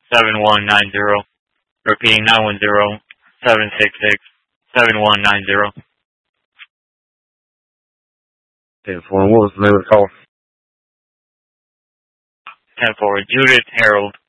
7190. Repeating, 910-766-7190. 10-4, what was the name of the call? 10-4, Judith Harold.